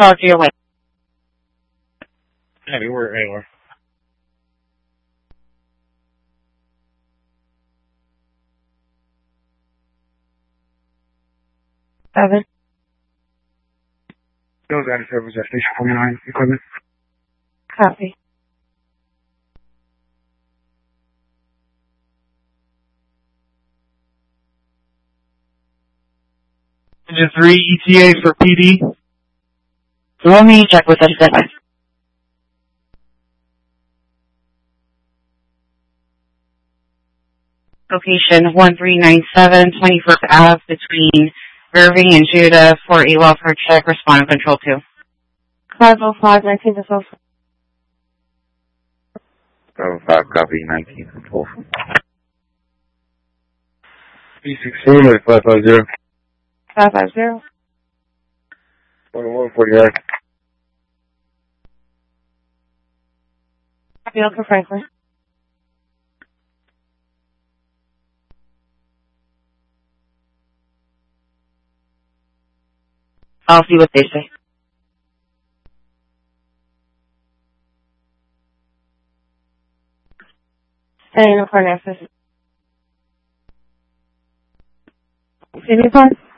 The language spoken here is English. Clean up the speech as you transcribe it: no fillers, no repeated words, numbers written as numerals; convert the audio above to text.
talk to you later. Heavy, we're AOR. Seven. Those out of service at Station 49 equipment. Copy. Engine 3 ETA for PD. Let me check with them. Location 1397 21st Ave between Irving and Judah for a welfare check. Respond control 2. 505 19 to 12. 505 copy 19 control. B16 at 550. 550. 149. Copy, Uncle Franklin. I'll see what they say. Hey, no access. See me,